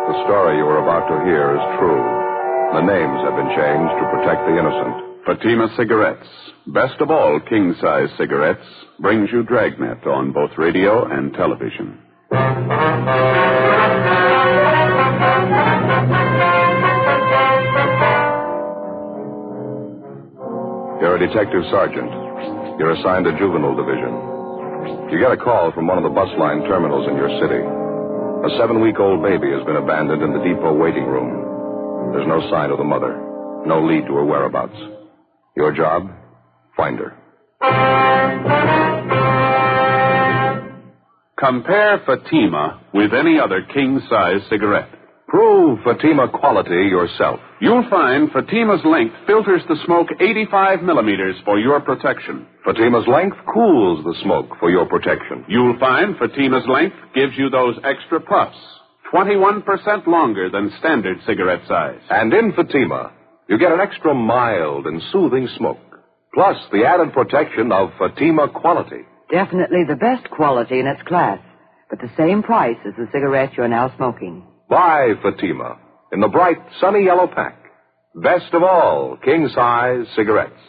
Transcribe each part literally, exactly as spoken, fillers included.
The story you are about to hear is true. The names have been changed to protect the innocent. Fatima Cigarettes, best of all king-size cigarettes, brings you Dragnet on both radio and television. You're a detective sergeant. You're assigned to juvenile division. You get a call from one of the bus line terminals in your city. A seven-week-old baby has been abandoned in the depot waiting room. There's no sign of the mother, no lead to her whereabouts. Your job? Find her. Compare Fatima with any other king-size cigarette. Prove Fatima quality yourself. You'll find Fatima's length filters the smoke eighty-five millimeters for your protection. Fatima's length cools the smoke for your protection. You'll find Fatima's length gives you those extra puffs, twenty-one percent longer than standard cigarette size. And in Fatima, you get an extra mild and soothing smoke, plus the added protection of Fatima quality. Definitely the best quality in its class, but the same price as the cigarette you're now smoking. Buy Fatima in the bright, sunny yellow pack. Best of all, king-size cigarettes.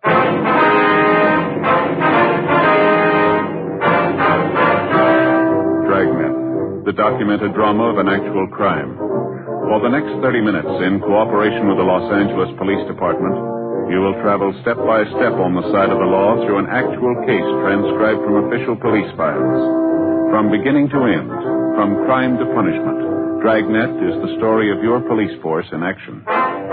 Dragnet, the documented drama of an actual crime. For the next thirty minutes, in cooperation with the Los Angeles Police Department, you will travel step by step on the side of the law through an actual case transcribed from official police files. From beginning to end, from crime to punishment, Dragnet is the story of your police force in action.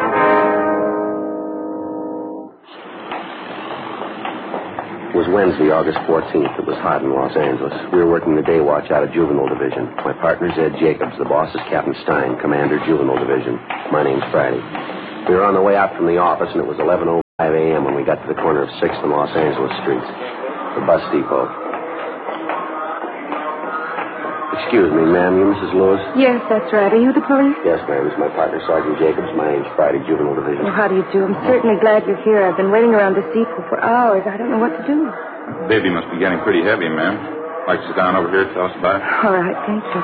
It was Wednesday, August fourteenth. It was hot in Los Angeles. We were working the day watch out of Juvenile Division. My partner's Ed Jacobs. The boss is Captain Stein, Commander, Juvenile Division. My name's Friday. We were on the way out from the office, and it was eleven oh five a.m. when we got to the corner of sixth and Los Angeles streets. The bus depot. Excuse me, ma'am. You Missus Lewis? Yes, that's right. Are you the police? Yes, ma'am. It's my partner, Sergeant Jacobs. My name's Friday, Juvenile Division. Well, how do you do? I'm certainly glad you're here. I've been waiting around this depot for hours. I don't know what to do. Baby must be getting pretty heavy, ma'am. Like to sit down over here and tell us about it? All right, thank you.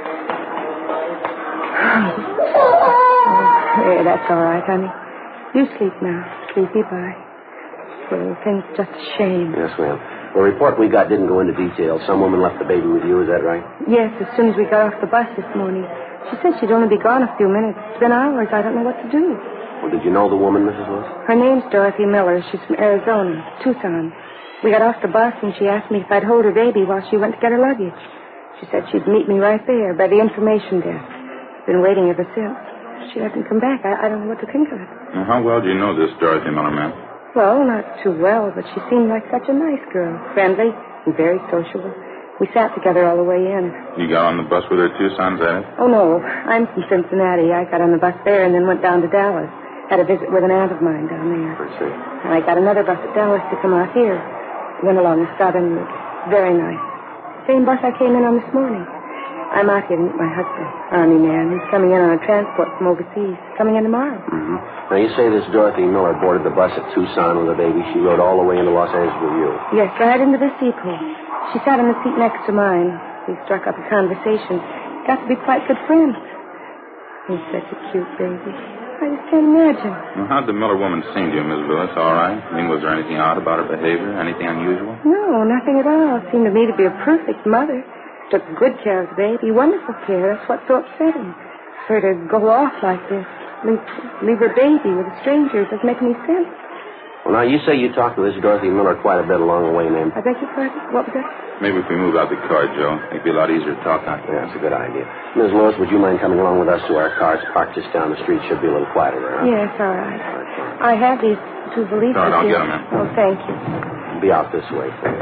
Oh, there, that's all right, honey. You sleep now. Sleepy, bye. Well, thing's just a shame. Yes, ma'am. The report we got didn't go into detail. Some woman left the baby with you, is that right? Yes, as soon as we got off the bus this morning. She said she'd only be gone a few minutes. It's been hours. I don't know what to do. Well, did you know the woman, Missus Lewis? Her name's Dorothy Miller. She's from Arizona, Tucson. We got off the bus, and she asked me if I'd hold her baby while she went to get her luggage. She said she'd meet me right there by the information desk. Been waiting ever since. She hasn't come back. I, I don't know what to think of it. Well, how well do you know this Dorothy Miller, ma'am? Well, not too well, but she seemed like such a nice girl. Friendly and very sociable. We sat together all the way in. You got on the bus with her too, Son's at it? Oh, no. I'm from Cincinnati. I got on the bus there and then went down to Dallas. Had a visit with an aunt of mine down there. I see. And I got another bus at Dallas to come out here. Went along the southern route. Very nice. Same bus I came in on this morning. I'm out here to meet my husband, Army man. He's coming in on a transport from overseas. Coming in tomorrow. Mm-hmm. Now, you say this Dorothy Miller boarded the bus at Tucson with the baby. She rode all the way into Los Angeles with you. Yes, right into this depot. She sat in the seat next to mine. We struck up a conversation. Got to be quite good friends. He's such a cute baby. I just can't imagine. Well, how'd the Miller woman seem to you, Miss Lewis? All right? I mean, was there anything odd about her behavior? Anything unusual? No, nothing at all. Seemed to me to be a perfect mother. Took good care of the baby. Wonderful care. That's what's so upsetting. For her to go off like this. Leave, leave her baby with a stranger. It doesn't make any sense. Well, now, you say you talked to this Dorothy Miller quite a bit along the way, ma'am. I beg your pardon? What was that? Maybe if we move out the car, Joe, it'd be a lot easier to talk out there. Yeah, that's a good idea. Miss Lewis, would you mind coming along with us to our cars parked just down the street? Should be a little quieter there, huh? Yes, all right. I have these two police. All right, I'll get them, ma'am. Oh, thank you. Be out this way, please.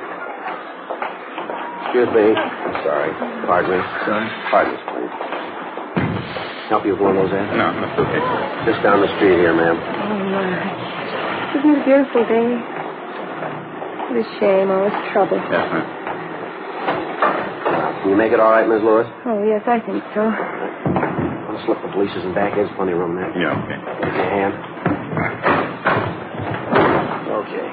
Excuse me. I'm sorry. Pardon me. Sorry? Pardon us, please. Help you with one of those, Ed? No, that's okay. Just down the street here, ma'am. Oh, my. Isn't it a beautiful day? What a shame. All this trouble. Yes, ma'am. Can you make it all right, Miss Lewis? Oh, yes, I think so. I'll slip the police's in back. There's plenty of room there. Yeah, okay. Give me a hand. Okay.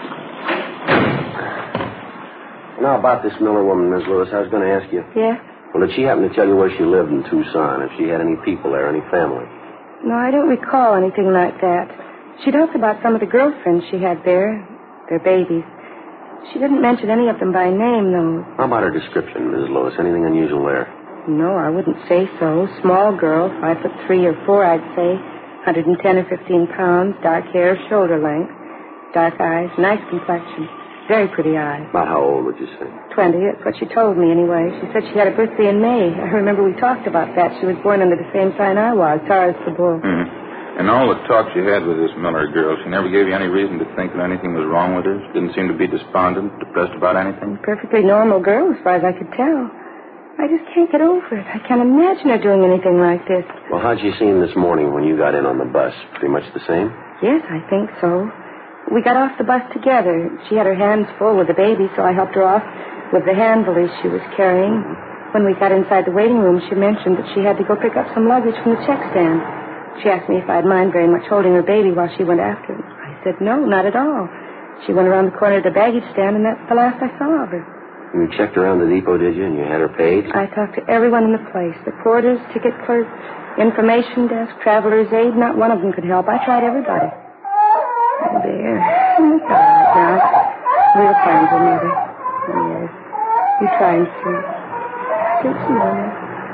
Now, about this Miller woman, Miss Lewis, I was going to ask you. Yeah? Well, did she happen to tell you where she lived in Tucson, if she had any people there, any family? No, I don't recall anything like that. She talked about some of the girlfriends she had there, their babies. She didn't mention any of them by name, though. How about her description, Missus Lewis? Anything unusual there? No, I wouldn't say so. Small girl, five foot three or four, I'd say. one hundred ten or fifteen pounds, dark hair, shoulder length, dark eyes, nice complexion. Very pretty eyes. About how old would you say? Twenty, that's what she told me anyway. She said she had a birthday in May. I remember we talked about that. She was born under the same sign I was, Taurus the Bull. Mm-hmm. And all the talk you had with this Miller girl, she never gave you any reason to think that anything was wrong with her? She didn't seem to be despondent, depressed about anything? Perfectly normal girl, as far as I could tell. I just can't get over it. I can't imagine her doing anything like this. Well, how'd she seem this morning when you got in on the bus? Pretty much the same? Yes, I think so. We got off the bus together. She had her hands full with the baby, so I helped her off with the hand valise she was carrying. When we got inside the waiting room, she mentioned that she had to go pick up some luggage from the check stand. She asked me if I'd mind very much holding her baby while she went after him. I said no, not at all. She went around the corner of the baggage stand, and that's the last I saw of her. You checked around the depot, did you, and you had her paid? I talked to everyone in the place. The porters, ticket clerks, information desk, traveler's aid. Not one of them could help. I tried everybody. Oh, there. Oh, God, now. We'll find her, Mother. Yes. You try and see. Just a moment.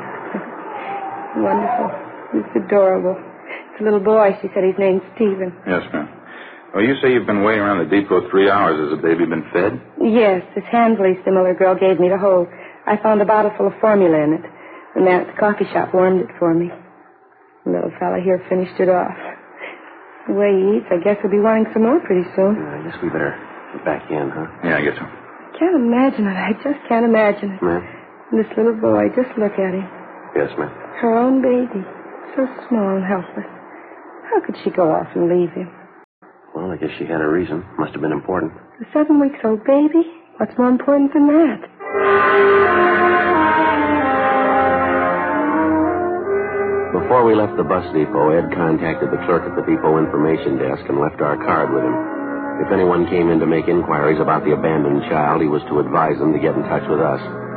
Wonderful. It's adorable. It's a little boy. She said his name's Stephen. Yes, ma'am. Well, you say you've been waiting around the depot three hours. Has the baby been fed? Yes, this hand valise the Miller girl gave me to hold. I found a bottle full of formula in it. The man at the coffee shop warmed it for me. The little fella here finished it off. The way he eats, I guess he'll be wanting some more pretty soon. Yeah, I guess we better get back in, huh? Yeah, I guess so. Can't imagine it. I just can't imagine it. Ma'am? And this little boy, just look at him. Yes, ma'am. Her own baby. So small and helpless. How could she go off and leave him? Well, I guess she had a reason. Must have been important. A seven weeks old baby? What's more important than that? Before we left the bus depot, Ed contacted the clerk at the depot information desk and left our card with him. If anyone came in to make inquiries about the abandoned child, he was to advise them to get in touch with us.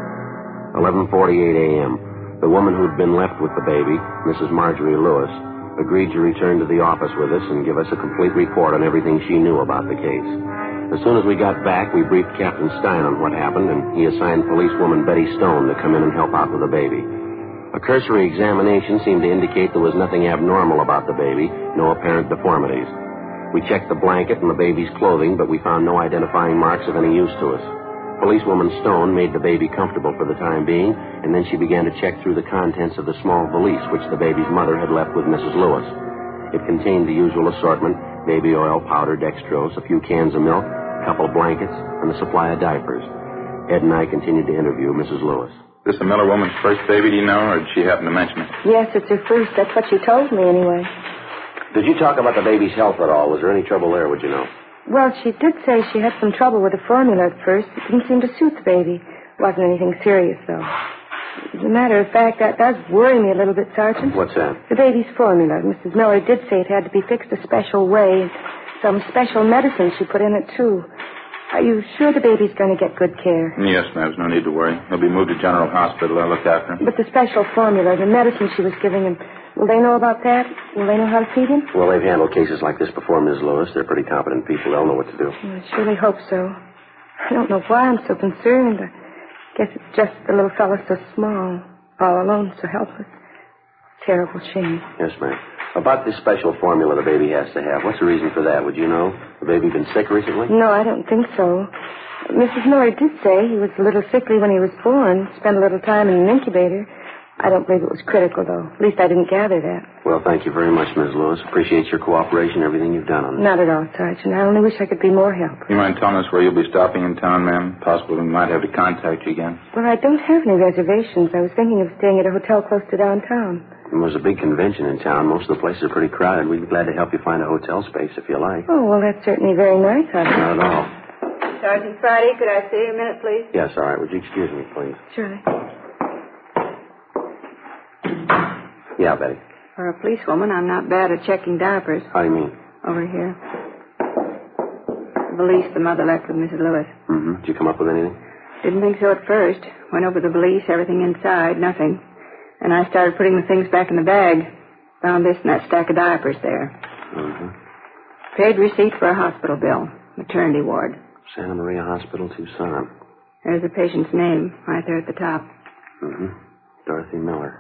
eleven forty-eight a.m. The woman who'd been left with the baby, Missus Marjorie Lewis, agreed to return to the office with us and give us a complete report on everything she knew about the case. As soon as we got back, we briefed Captain Stein on what happened, and he assigned policewoman Betty Stone to come in and help out with the baby. A cursory examination seemed to indicate there was nothing abnormal about the baby, no apparent deformities. We checked the blanket and the baby's clothing, but we found no identifying marks of any use to us. Policewoman Stone made the baby comfortable for the time being, and then she began to check through the contents of the small valise which the baby's mother had left with Missus Lewis. It contained the usual assortment: baby oil, powder, dextrose, a few cans of milk, a couple of blankets, and a supply of diapers. Ed and I continued to interview Missus Lewis. This the Miller woman's first baby, do you know, or did she happen to mention it? Yes, it's her first. That's what she told me anyway. Did you talk about the baby's health at all? Was there any trouble there, would you know? Well, she did say she had some trouble with the formula at first. It didn't seem to suit the baby. It wasn't anything serious, though. As a matter of fact, that does worry me a little bit, Sergeant. What's that? The baby's formula. Missus Miller did say it had to be fixed a special way. Some special medicine she put in it, too. Are you sure the baby's going to get good care? Yes, ma'am. There's no need to worry. He'll be moved to General Hospital. I'll look after him. But the special formula, the medicine she was giving him, will they know about that? Will they know how to feed him? Well, they've handled cases like this before, Miss Lewis. They're pretty competent people. They'll know what to do. I surely hope so. I don't know why I'm so concerned. I guess it's just the little fellow's so small, all alone, so helpless. Terrible shame. Yes, ma'am. About this special formula the baby has to have, what's the reason for that? Would you know? The baby been sick recently? No, I don't think so. Missus Miller did say he was a little sickly when he was born, spent a little time in an incubator. I don't believe it was critical, though. At least I didn't gather that. Well, thank you very much, Miss Lewis. Appreciate your cooperation, everything you've done on this. Not at all, Sergeant. I only wish I could be more help. You mind telling us where you'll be stopping in town, ma'am? Possible we might have to contact you again. Well, I don't have any reservations. I was thinking of staying at a hotel close to downtown. There's a big convention in town. Most of the places are pretty crowded. We'd be glad to help you find a hotel space if you like. Oh, well, that's certainly very nice of you. Not at all. Sergeant Friday, could I see you a minute, please? Yes, all right. Would you excuse me, please? Surely. Yeah, Betty. For a policewoman, I'm not bad at checking diapers. How do you mean? Over here. The valise the mother left with Missus Lewis. Mm-hmm. Did you come up with anything? Didn't think so at first. Went over the valise, everything inside, nothing. And I started putting the things back in the bag. Found this in that stack of diapers there. Mm-hmm. Paid receipt for a hospital bill. Maternity ward. Santa Maria Hospital, Tucson. There's the patient's name right there at the top. Mm-hmm. Dorothy Miller.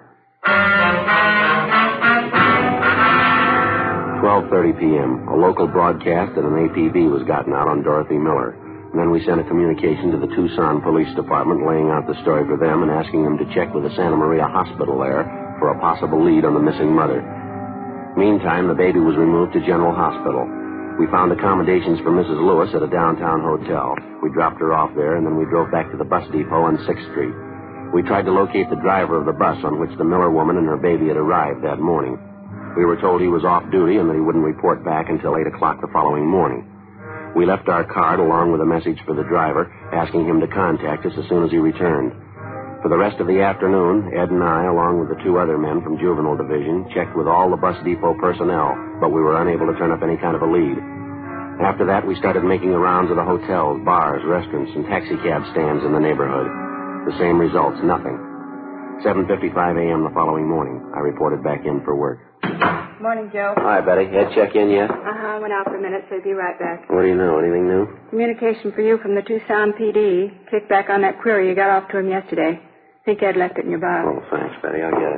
twelve thirty p.m. A local broadcast at an A P B was gotten out on Dorothy Miller. And then we sent a communication to the Tucson Police Department laying out the story for them and asking them to check with the Santa Maria Hospital there for a possible lead on the missing mother. Meantime, the baby was removed to General Hospital. We found accommodations for Missus Lewis at a downtown hotel. We dropped her off there, and then we drove back to the bus depot on sixth street. We tried to locate the driver of the bus on which the Miller woman and her baby had arrived that morning. We were told he was off duty and that he wouldn't report back until eight o'clock the following morning. We left our card along with a message for the driver, asking him to contact us as soon as he returned. For the rest of the afternoon, Ed and I, along with the two other men from Juvenile Division, checked with all the bus depot personnel, but we were unable to turn up any kind of a lead. After that, we started making the rounds of the hotels, bars, restaurants, and taxicab stands in the neighborhood. The same results, nothing. seven fifty-five a.m. the following morning, I reported back in for work. Morning, Joe. Hi, Betty. Ed check in yet? Uh-huh. Went out for a minute, so he'll be right back. What do you know? Anything new? Communication for you from the Tucson P D. Kick back on that query you got off to him yesterday. Think Ed left it in your box. Oh, thanks, Betty. I'll get it.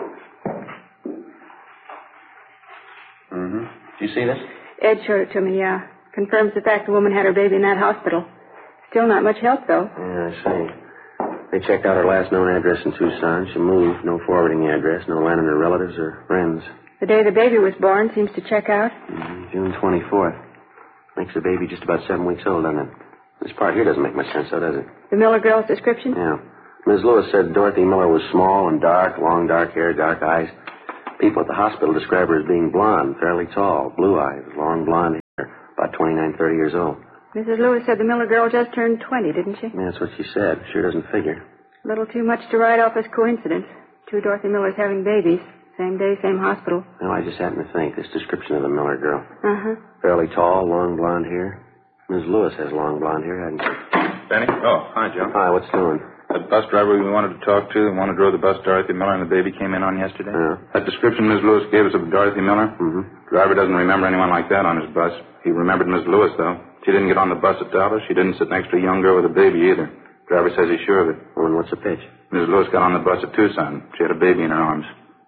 Mm-hmm. Did you see this? Ed showed it to me, yeah. Confirms the fact the woman had her baby in that hospital. Still not much help, though. Yeah, I see. They checked out her last known address in Tucson. She moved. No forwarding address. No line in her relatives or friends. The day the baby was born seems to check out. Mm-hmm. June twenty-fourth. Makes the baby just about seven weeks old, doesn't it? This part here doesn't make much sense, though, does it? The Miller girl's description? Yeah. Miz Lewis said Dorothy Miller was small and dark, long dark hair, dark eyes. People at the hospital describe her as being blonde, fairly tall, blue eyes, long blonde hair, about twenty-nine, thirty years old. Missus Lewis said the Miller girl just turned twenty, didn't she? Yeah, that's what she said. Sure doesn't figure. A little too much to write off as coincidence. Two Dorothy Millers having babies. Same day, same hospital. Well, I just happened to think, this description of the Miller girl. Uh-huh. Fairly tall, long blonde hair. Miz Lewis has long blonde hair, hasn't she? Benny? Oh, hi, Joe. Hi, what's doing? That bus driver we wanted to talk to, the one who drove the bus Dorothy Miller and the baby came in on yesterday? Yeah. That description Miz Lewis gave us of Dorothy Miller? Mm-hmm. Driver doesn't remember anyone like that on his bus. He remembered Miz Lewis, though. She didn't get on the bus at Dallas. She didn't sit next to a young girl with a baby, either. Driver says he's sure of it. Well, and what's the pitch? Miz Lewis got on the bus at Tucson. She had a baby in her arms.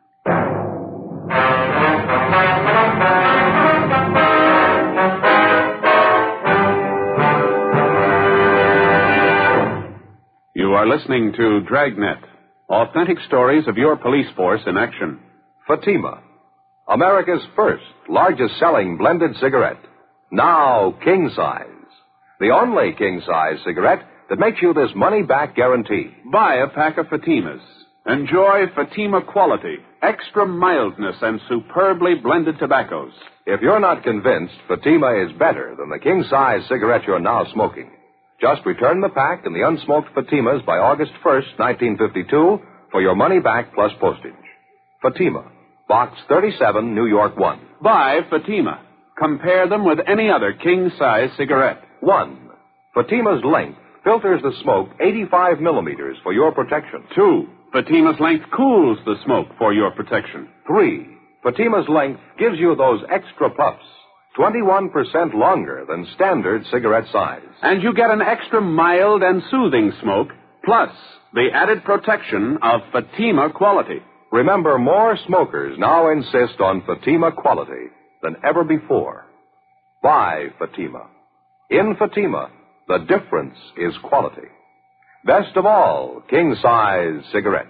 You are listening to Dragnet, authentic stories of your police force in action. Fatima, America's first, largest selling blended cigarette. Now king size. The only king size cigarette that makes you this money back guarantee. Buy a pack of Fatimas. Enjoy Fatima quality, extra mildness, and superbly blended tobaccos. If you're not convinced Fatima is better than the king size cigarette you're now smoking, just return the pack and the unsmoked Fatimas by August first, nineteen fifty-two, for your money back plus postage. Fatima, Box thirty-seven, New York one. Buy Fatima. Compare them with any other king-size cigarette. One, Fatima's length filters the smoke eighty-five millimeters for your protection. Two, Fatima's length cools the smoke for your protection. Three, Fatima's length gives you those extra puffs, twenty-one percent longer than standard cigarette size. And you get an extra mild and soothing smoke, plus the added protection of Fatima quality. Remember, more smokers now insist on Fatima quality than ever before. Buy Fatima. In Fatima, the difference is quality. Best of all, king-size cigarettes.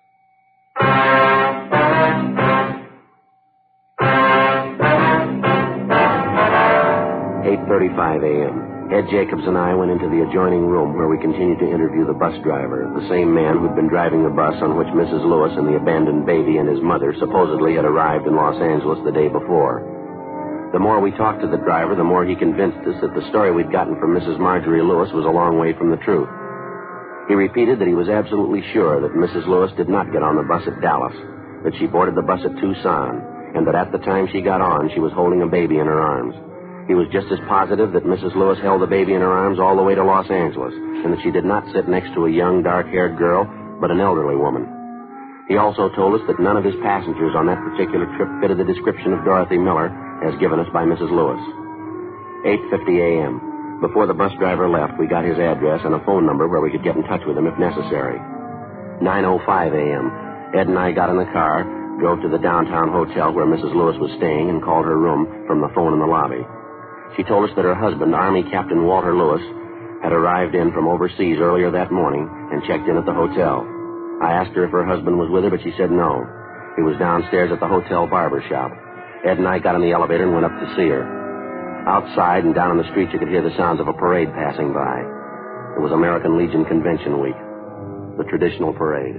eight thirty-five a.m. Ed Jacobs and I went into the adjoining room where we continued to interview the bus driver, the same man who'd been driving the bus on which Missus Lewis and the abandoned baby and his mother supposedly had arrived in Los Angeles the day before. The more we talked to the driver, the more he convinced us that the story we'd gotten from Missus Marjorie Lewis was a long way from the truth. He repeated that he was absolutely sure that Missus Lewis did not get on the bus at Dallas, that she boarded the bus at Tucson, and that at the time she got on, she was holding a baby in her arms. He was just as positive that Missus Lewis held the baby in her arms all the way to Los Angeles, and that she did not sit next to a young, dark-haired girl, but an elderly woman. He also told us that none of his passengers on that particular trip fitted the description of Dorothy Miller as given us by Missus Lewis. eight fifty a.m. Before the bus driver left, we got his address and a phone number where we could get in touch with him if necessary. nine oh five a.m. Ed and I got in the car, drove to the downtown hotel where Missus Lewis was staying, and called her room from the phone in the lobby. She told us that her husband, Army Captain Walter Lewis, had arrived in from overseas earlier that morning and checked in at the hotel. I asked her if her husband was with her, but she said no. He was downstairs at the hotel barber shop. Ed and I got in the elevator and went up to see her. Outside and down on the street, you could hear the sounds of a parade passing by. It was American Legion Convention Week, the traditional parade.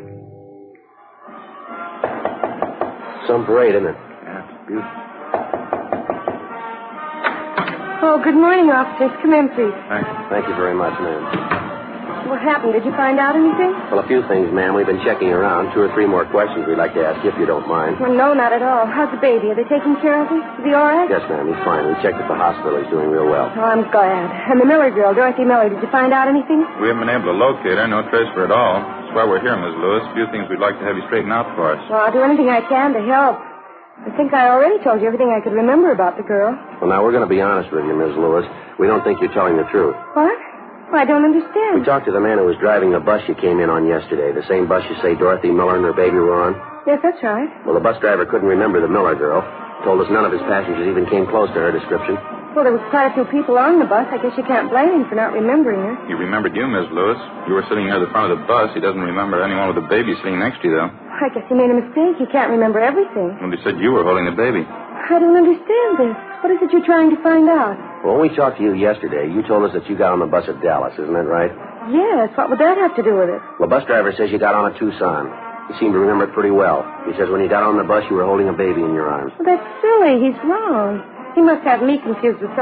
Some parade, isn't it? Yeah, it's beautiful. Oh, good morning, officers. Come in, please. Thanks. Thank you very much, ma'am. What happened? Did you find out anything? Well, a few things, ma'am. We've been checking around. Two or three more questions we'd like to ask you, if you don't mind. Well, no, not at all. How's the baby? Are they taking care of him? Is he all right? Yes, ma'am. He's fine. We checked at the hospital. He's doing real well. Oh, I'm glad. And the Miller girl, Dorothy Miller, did you find out anything? We haven't been able to locate her. No trace of her at all. That's why we're here, Miss Lewis. A few things we'd like to have you straighten out for us. Well, I'll do anything I can to help. I think I already told you everything I could remember about the girl. Well, now, we're going to be honest with you, Miss Lewis. We don't think you're telling the truth. What? Well, I don't understand. We talked to the man who was driving the bus you came in on yesterday, the same bus you say Dorothy Miller and her baby were on. Yes, that's right. Well, the bus driver couldn't remember the Miller girl. Told us none of his passengers even came close to her description. Well, there was quite a few people on the bus. I guess you can't blame him for not remembering her. He remembered you, Miss Lewis. You were sitting near the front of the bus. He doesn't remember anyone with a baby sitting next to you, though. I guess he made a mistake. He can't remember everything. Well, he said you were holding the baby. I don't understand this. What is it you're trying to find out? Well, when we talked to you yesterday, you told us that you got on the bus at Dallas. Isn't that right? Yes. What would that have to do with it? Well, the bus driver says you got on a Tucson. He seemed to remember it pretty well. He says when you got on the bus, you were holding a baby in your arms. Well, that's silly. He's wrong. He must have me confused with